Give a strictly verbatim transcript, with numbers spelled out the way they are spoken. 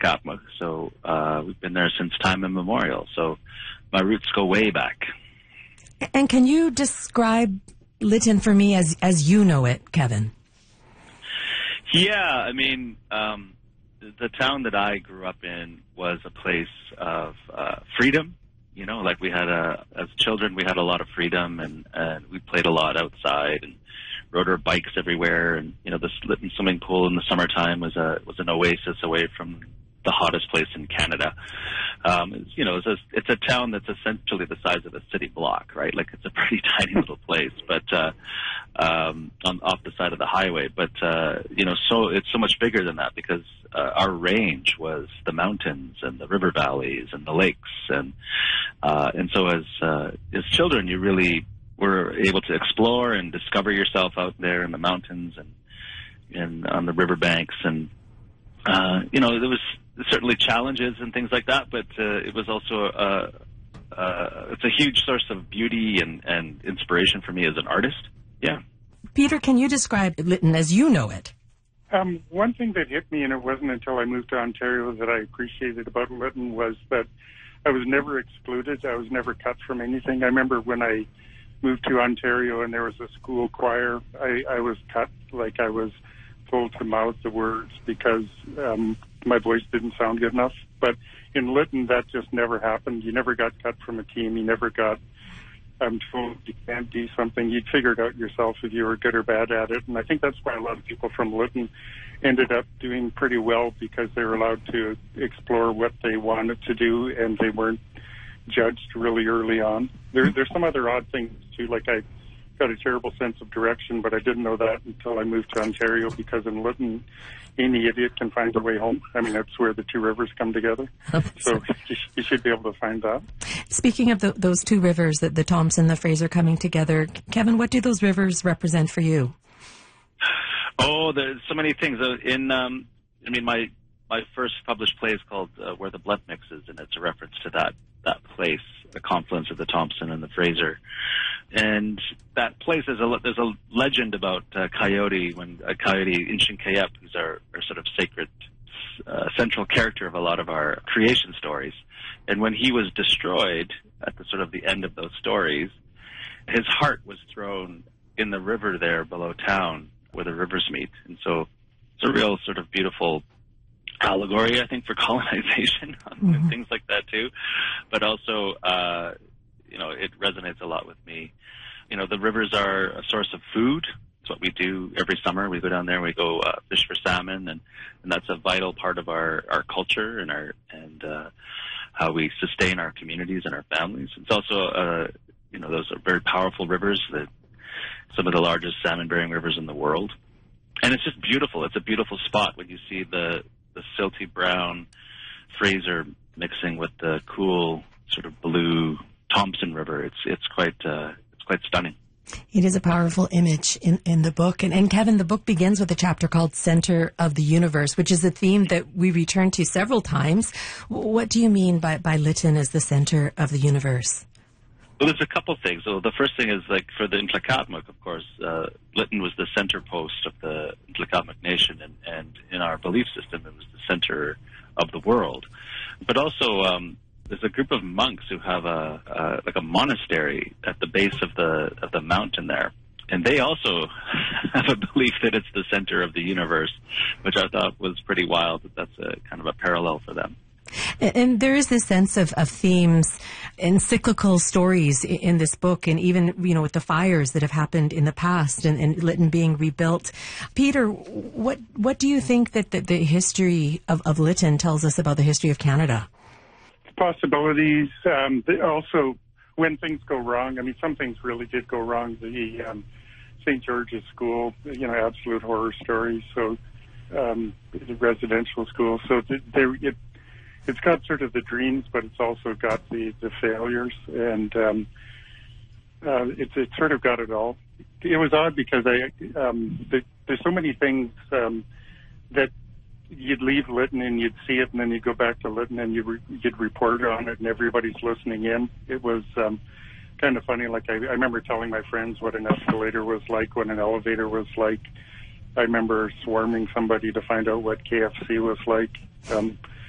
Ntlakatmuk. So uh, we've been there since time immemorial. So my roots go way back. And can you describe Lytton for me as as you know it, Kevin? Yeah, I mean, um, the town that I grew up in was a place of uh, freedom. You know, like we had a, as children, we had a lot of freedom, and, and we played a lot outside and rode our bikes everywhere. And, you know, the Lytton swimming pool in the summertime was a, was an oasis away from the hottest place in Canada. Um, it's, you know, it's a, it's a town that's essentially the size of a city block, right? Like it's a pretty tiny little place, but, uh, um, on, off the side of the highway. But, uh, you know, so it's so much bigger than that because, uh, our range was the mountains and the river valleys and the lakes. And, uh, and so as, uh, as children, you really were able to explore and discover yourself out there in the mountains and, and on the riverbanks. And, uh, you know, there was certainly challenges and things like that, but uh, it was also uh, uh, it's a huge source of beauty and, and inspiration for me as an artist. Yeah. Peter, can you describe Lytton as you know it? Um, one thing that hit me, and it wasn't until I moved to Ontario that I appreciated about Lytton, was that I was never excluded. I was never cut from anything. I remember when I moved to Ontario and there was a school choir, I, I was cut, like I was told to mouth the words because um, my voice didn't sound good enough. But in Lytton, that just never happened. You never got cut from a team. You never got um, told you can't do something. You'd figure it out yourself if you were good or bad at it. And I think that's why a lot of people from Lytton ended up doing pretty well because they were allowed to explore what they wanted to do and they weren't judged really early on. There, there's some other odd things too, like I got a terrible sense of direction, but I didn't know that until I moved to Ontario because in Lytton, any idiot can find their way home. I mean, that's where the two rivers come together. So you, sh- you should be able to find that. Speaking of the, those two rivers, the, the Thompson, the Fraser coming together, Kevin, what do those rivers represent for you? Oh, there's so many things. Uh, in, um, I mean, my my first published play is called uh, Where the Blood Mixes, and it's a reference to that that place, the confluence of the Thompson and the Fraser. And that place, there's a, there's a legend about uh, Coyote, when uh, Coyote Inchinkayep, who's our, our sort of sacred uh, central character of a lot of our creation stories. And when he was destroyed at the sort of the end of those stories, his heart was thrown in the river there below town where the rivers meet. And so it's a real sort of beautiful allegory, I think, for colonization mm-hmm. and things like that too. But also, uh, you know, it resonates a lot with me. You know, the rivers are a source of food. It's what we do every summer. We go down there and we go uh, fish for salmon, and, and that's a vital part of our, our culture and our and uh, how we sustain our communities and our families. It's also, uh, you know, those are very powerful rivers, that some of the largest salmon-bearing rivers in the world. And it's just beautiful. It's a beautiful spot when you see the the silty brown Fraser mixing with the cool sort of blue Thompson River. It's it's quite uh, it's quite stunning. It is a powerful image in, in the book. And, and Kevin, the book begins with a chapter called Center of the Universe, which is a theme that we return to several times. What do you mean by, by Lytton as the center of the universe? Well, there's a couple things. So the first thing is, like, for the Ntlakatmuk, of course, uh, Lytton was the center post of the Ntlakatmuk Nation, and, and in our belief system, it was the center of the world. But also, um, there's a group of monks who have a, uh, like a monastery at the base of the of the mountain there, and they also have a belief that it's the center of the universe, which I thought was pretty wild. That that's a kind of a parallel for them. And there is this sense of, of themes and cyclical stories in this book, and even, you know, with the fires that have happened in the past and, and Lytton being rebuilt. Peter, what what do you think that the, the history of, of Lytton tells us about the history of Canada? Possibilities. Um, also, when things go wrong, I mean, some things really did go wrong. The um, Saint George's School, you know, absolute horror story. So, um, the residential school. So there, it. It's got sort of the dreams, but it's also got the, the failures, and um, uh, it's it sort of got it all. It was odd because I um, the, there's so many things um, that you'd leave Lytton and you'd see it, and then you'd go back to Lytton and you'd, re- you'd report on it, and everybody's listening in. It was um, kind of funny. Like I, I remember telling my friends what an escalator was like, what an elevator was like. I remember swarming somebody to find out what K F C was like. Um,